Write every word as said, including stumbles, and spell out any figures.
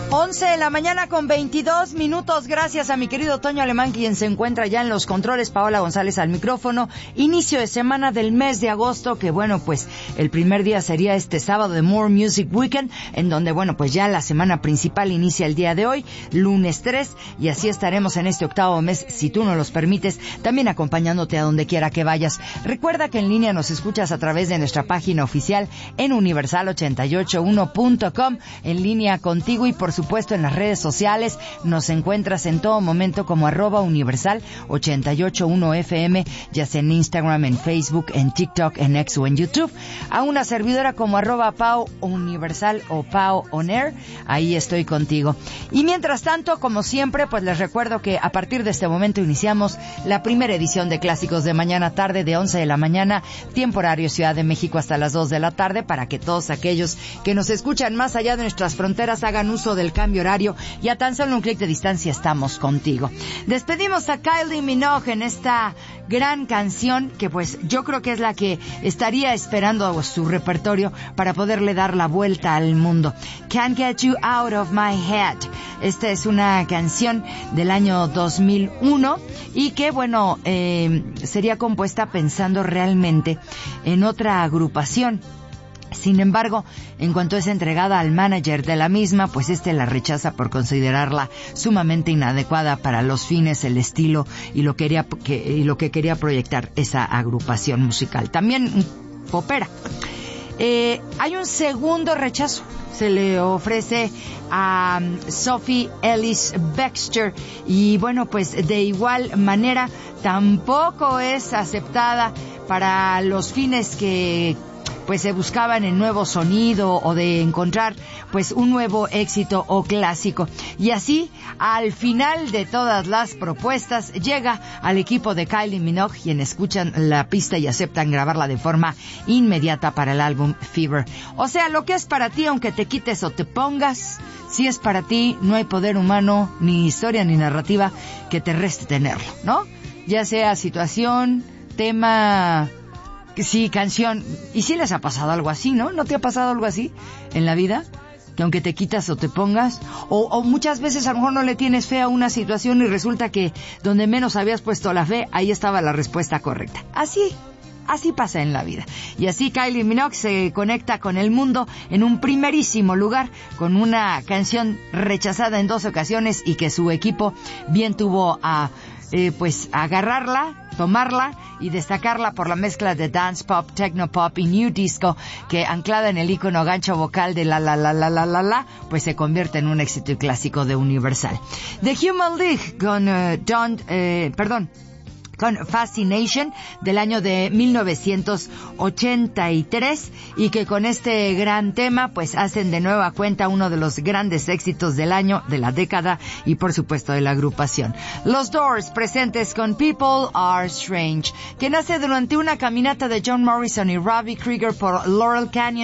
once de la mañana con veintidós minutos. Gracias a mi querido Toño Alemán, quien se encuentra ya en los controles. Paola González al micrófono. Inicio de semana del mes de agosto, que bueno, pues el primer día sería este sábado de More Music Weekend, en donde bueno, pues ya la semana principal inicia el día de hoy, lunes tres, y así estaremos en este octavo mes, si tú nos los permites, también acompañándote a donde quiera que vayas. Recuerda que en línea nos escuchas a través de nuestra página oficial en universal ochenta y ocho uno punto com, en línea contigo, y por supuesto en las redes sociales nos encuentras en todo momento como arroba universal ochenta y ocho uno F M, ya sea en Instagram, en Facebook, en TikTok, en X o en YouTube. A una servidora como arroba Pao Universal o Pao On Air, ahí estoy contigo. Y mientras tanto, como siempre, pues les recuerdo que a partir de este momento iniciamos la primera edición de Clásicos de Mañana Tarde, de once de la mañana, tiempo horario Ciudad de México, hasta las dos de la tarde, para que todos aquellos que nos escuchan más allá de nuestras fronteras hagan uso del cambio horario, y a tan solo un clic de distancia estamos contigo. Despedimos a Kylie Minogue en esta gran canción que pues yo creo que es la que estaría esperando su repertorio para poderle dar la vuelta al mundo. Can't Get You Out of My Head. Esta es una canción del año dos mil uno y que bueno, eh, sería compuesta pensando realmente en otra agrupación. Sin embargo, en cuanto es entregada al manager de la misma, pues este la rechaza por considerarla sumamente inadecuada para los fines, el estilo y lo, quería, que, y lo que quería proyectar esa agrupación musical. También popera. Eh, hay un segundo rechazo. Se le ofrece a Sophie Ellis Bextor y bueno, pues de igual manera tampoco es aceptada para los fines que pues se buscaban en nuevo sonido o de encontrar pues un nuevo éxito o clásico. Y así, al final de todas las propuestas, llega al equipo de Kylie Minogue, quienes escuchan la pista y aceptan grabarla de forma inmediata para el álbum Fever. O sea, lo que es para ti, aunque te quites o te pongas, si es para ti, no hay poder humano, ni historia, ni narrativa que te reste tenerlo, ¿no? Ya sea situación, tema, sí, canción. ¿Y si les ha pasado algo así, no? ¿No te ha pasado algo así en la vida? Que aunque te quitas o te pongas, o, o muchas veces a lo mejor no le tienes fe a una situación y resulta que donde menos habías puesto la fe, ahí estaba la respuesta correcta. Así, así pasa en la vida. Y así Kylie Minogue se conecta con el mundo en un primerísimo lugar con una canción rechazada en dos ocasiones y que su equipo bien tuvo a eh, pues agarrarla, tomarla y destacarla por la mezcla de dance pop, techno pop y new disco, que anclada en el ícono gancho vocal de la la la la la la la, pues se convierte en un éxito clásico de Universal. The Human League con uh, Don't, eh, perdón, con Fascination del año de mil novecientos ochenta y tres, y que con este gran tema pues hacen de nueva cuenta uno de los grandes éxitos del año, de la década y por supuesto de la agrupación. Los Doors presentes con People Are Strange, que nace durante una caminata de John Morrison y Robbie Krieger por Laurel Canyon